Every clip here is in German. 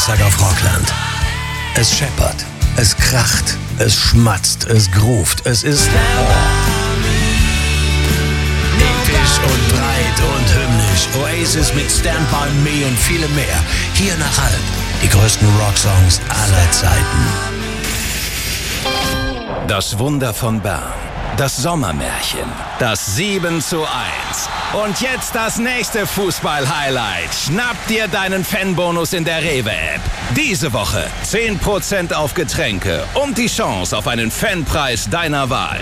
Sag auf Rockland. Es scheppert, es kracht, es schmatzt, es gruft, es ist episch und breit und hymnisch. Oasis mit Stand By Me und viele mehr. Hier nach Halb. Die größten Rocksongs aller Zeiten. Das Wunder von Bern. Das Sommermärchen. Das 7:1. Und jetzt das nächste Fußball-Highlight. Schnapp dir deinen Fanbonus in der Rewe-App. Diese Woche 10% auf Getränke und die Chance auf einen Fanpreis deiner Wahl.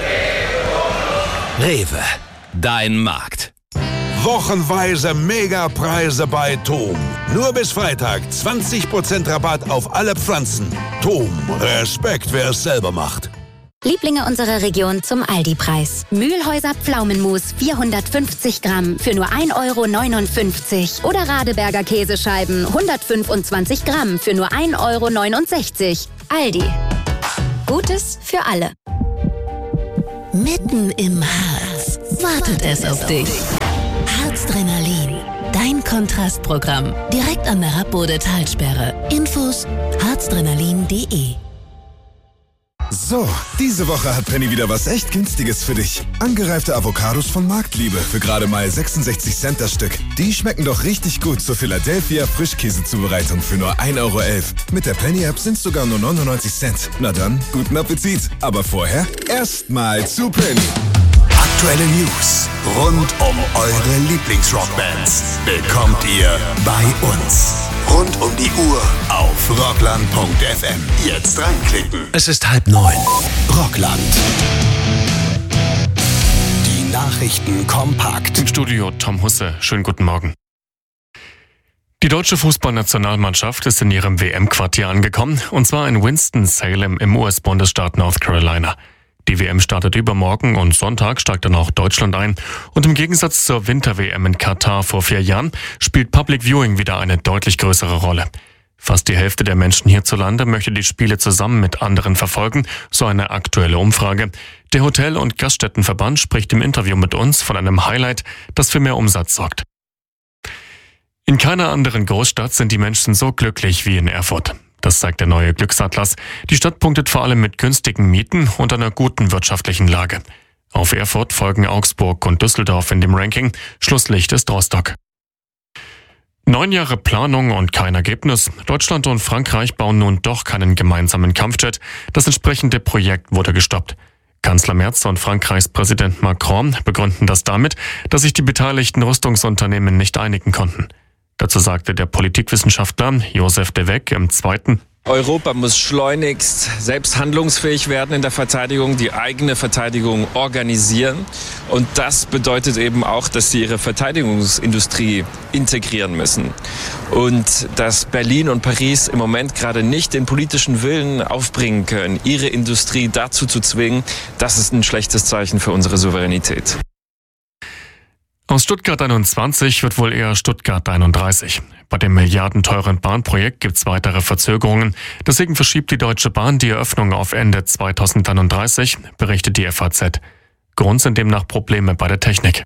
Rewe, dein Markt. Wochenweise Megapreise bei TOM. Nur bis Freitag 20% Rabatt auf alle Pflanzen. TOM, Respekt, wer es selber macht. Lieblinge unserer Region zum Aldi-Preis. Mühlhäuser Pflaumenmus 450 Gramm für nur 1,59 € oder Radeberger Käsescheiben 125 Gramm für nur 1,69 €. Aldi. Gutes für alle. Mitten im Harz wartet es auf dich. Harzdrenalin, dein Kontrastprogramm. Direkt an der Rappbode-Talsperre. Infos harzdrenalin.de. So, diese Woche hat Penny wieder was echt Günstiges für dich. Angereifte Avocados von Marktliebe für gerade mal 66 Cent das Stück. Die schmecken doch richtig gut zur Philadelphia Frischkäsezubereitung für nur 1,11 €. Mit der Penny-App sind es sogar nur 99 Cent. Na dann, guten Appetit. Aber vorher erstmal zu Penny. Aktuelle News rund um eure Lieblingsrockbands bekommt ihr bei uns. Rund um die Uhr auf rockland.fm. Jetzt reinklicken. Es ist 8:30. Rockland. Die Nachrichten kompakt. Im Studio Tom Husse. Schönen guten Morgen. Die deutsche Fußballnationalmannschaft ist in ihrem WM-Quartier angekommen, und zwar in Winston-Salem im US-Bundesstaat North Carolina. Die WM startet übermorgen und Sonntag steigt dann auch Deutschland ein. Und im Gegensatz zur Winter-WM in Katar vor 4 Jahren spielt Public Viewing wieder eine deutlich größere Rolle. Fast die Hälfte der Menschen hierzulande möchte die Spiele zusammen mit anderen verfolgen, so eine aktuelle Umfrage. Der Hotel- und Gaststättenverband spricht im Interview mit uns von einem Highlight, das für mehr Umsatz sorgt. In keiner anderen Großstadt sind die Menschen so glücklich wie in Erfurt. Das zeigt der neue Glücksatlas. Die Stadt punktet vor allem mit günstigen Mieten und einer guten wirtschaftlichen Lage. Auf Erfurt folgen Augsburg und Düsseldorf in dem Ranking. Schlusslicht ist Rostock. 9 Jahre Planung und kein Ergebnis. Deutschland und Frankreich bauen nun doch keinen gemeinsamen Kampfjet. Das entsprechende Projekt wurde gestoppt. Kanzler Merz und Frankreichs Präsident Macron begründen das damit, dass sich die beteiligten Rüstungsunternehmen nicht einigen konnten. Dazu sagte der Politikwissenschaftler Josef de Weck im Zweiten: Europa muss schleunigst selbst handlungsfähig werden in der Verteidigung, die eigene Verteidigung organisieren. Und das bedeutet eben auch, dass sie ihre Verteidigungsindustrie integrieren müssen. Und dass Berlin und Paris im Moment gerade nicht den politischen Willen aufbringen können, ihre Industrie dazu zu zwingen, das ist ein schlechtes Zeichen für unsere Souveränität. Aus Stuttgart 21 wird wohl eher Stuttgart 31. Bei dem milliardenteuren Bahnprojekt gibt's weitere Verzögerungen. Deswegen verschiebt die Deutsche Bahn die Eröffnung auf Ende 2031, berichtet die FAZ. Grund sind demnach Probleme bei der Technik.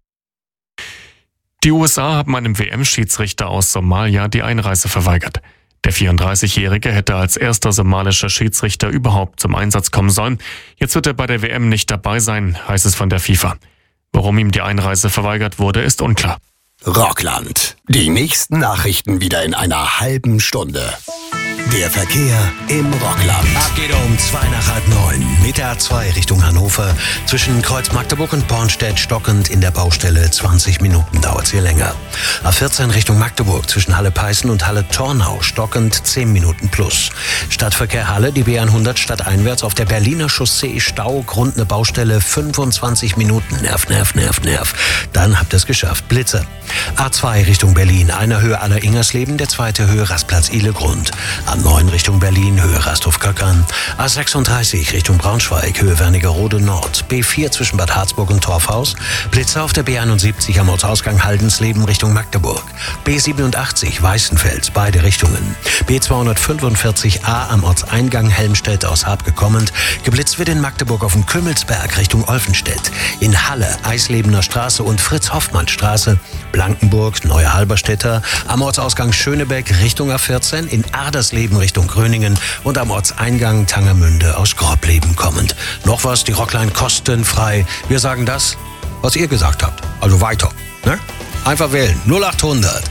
Die USA haben einem WM-Schiedsrichter aus Somalia die Einreise verweigert. Der 34-Jährige hätte als erster somalischer Schiedsrichter überhaupt zum Einsatz kommen sollen. Jetzt wird er bei der WM nicht dabei sein, heißt es von der FIFA. Warum ihm die Einreise verweigert wurde, ist unklar. Rockland. Die nächsten Nachrichten wieder in einer halben Stunde. Der Verkehr im Rockland. Ab geht um 8:55 mit der A2 Richtung Hannover. Zwischen Kreuz Magdeburg und Bornstedt stockend in der Baustelle. 20 Minuten dauert es hier länger. A14 Richtung Magdeburg zwischen Halle-Peißen und Halle-Tornau stockend 10 Minuten plus. Stadtverkehr Halle, die B100 stadteinwärts auf der Berliner Chaussee Stau, Grund eine Baustelle, 25 Minuten. Nerv. Dann habt ihr es geschafft. Blitze. A2 Richtung Berlin, einer Höhe Aller Ingersleben, der zweite Höhe Rastplatz Ihlegrund. Am A9 Richtung Berlin, Höhe Rasthof-Köckern. A36 Richtung Braunschweig, Höhe Wernigerode Nord. B4 zwischen Bad Harzburg und Torfhaus. Blitzer auf der B71 am Ortsausgang Haldensleben Richtung Magdeburg. B87 Weißenfels, beide Richtungen. B245a am Ortseingang Helmstedt aus Habke kommend. Geblitzt wird in Magdeburg auf dem Kümmelsberg Richtung Olfenstedt. In Halle, Eislebener Straße und Fritz-Hoffmann-Straße. Blankenburg, Neue Halberstädter. Am Ortsausgang Schönebeck Richtung A14. In Adersleben Richtung Gröningen. Und am Ortseingang Tangermünde aus Grobleben kommend. Noch was, die Rockline kostenfrei. Wir sagen das, was ihr gesagt habt. Also weiter. Ne? Einfach wählen. 0800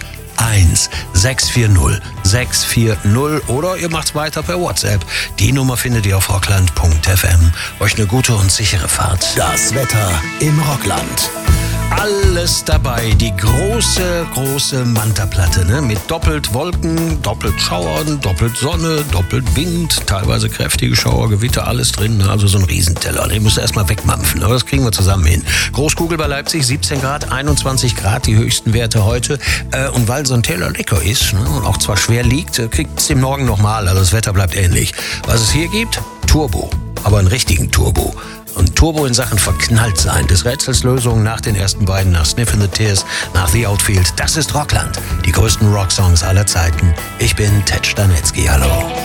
1640 640 oder ihr macht's weiter per WhatsApp. Die Nummer findet ihr auf rockland.fm. Euch eine gute und sichere Fahrt. Das Wetter im Rockland. Alles dabei. Die große Manta-Platte, ne? Mit doppelt Wolken, doppelt Schauern, doppelt Sonne, doppelt Wind, teilweise kräftige Schauer, Gewitter, alles drin. Ne? Also so ein Riesenteller. Den müsst ihr erstmal wegmampfen. Aber das kriegen wir zusammen hin. Großkugel bei Leipzig, 17 Grad, 21 Grad, die höchsten Werte heute. Und weil so ein Teller lecker ist, ne? Und auch zwar schwer liegt, kriegt es im Morgen nochmal. Also das Wetter bleibt ähnlich. Was es hier gibt? Turbo. Aber einen richtigen Turbo. Und Turbo in Sachen verknallt sein. Des Rätsels Lösung nach den ersten beiden, nach Sniff in the Tears, nach The Outfield. Das ist Rockland. Die größten Rocksongs aller Zeiten. Ich bin Ted Stanetzky. Hallo.